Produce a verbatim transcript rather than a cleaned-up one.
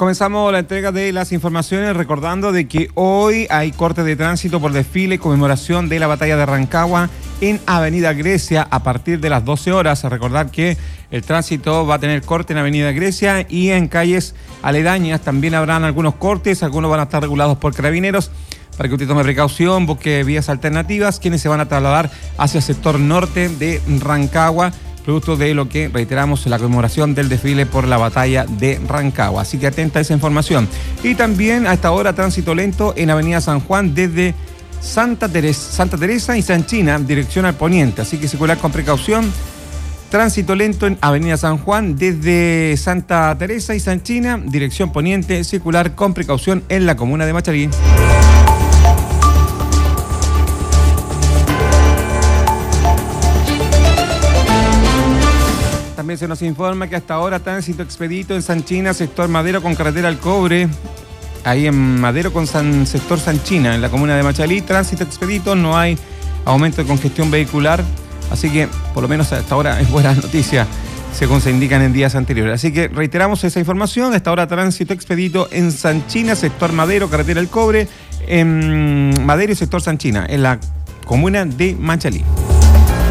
Comenzamos la entrega de las informaciones recordando de que hoy hay corte de tránsito por desfile, conmemoración de la batalla de Rancagua en Avenida Grecia a partir de las doce horas. A recordar que el tránsito va a tener corte en Avenida Grecia y en calles aledañas también habrán algunos cortes, algunos van a estar regulados por carabineros. Para que usted tome precaución, busque vías alternativas, quienes se van a trasladar hacia el sector norte de Rancagua, producto de lo que reiteramos la conmemoración del desfile por la batalla de Rancagua. Así que atenta a esa información. Y también a esta hora tránsito lento en Avenida San Juan desde Santa Teresa, Santa Teresa y Sanchina, dirección al poniente. Así que circular con precaución. Tránsito lento en Avenida San Juan desde Santa Teresa y Sanchina, dirección poniente, circular con precaución en la comuna de Machalí. También se nos informa que hasta ahora tránsito expedito en Sanchina, sector Madero con carretera al Cobre. Ahí en Madero con San, sector Sanchina, en la comuna de Machalí, tránsito expedito, no hay aumento de congestión vehicular. Así que, por lo menos hasta ahora, es buena noticia, según se indican en días anteriores. Así que reiteramos esa información. Hasta ahora tránsito expedito en Sanchina, sector Madero, carretera al Cobre, en Madero y sector Sanchina, en la comuna de Machalí.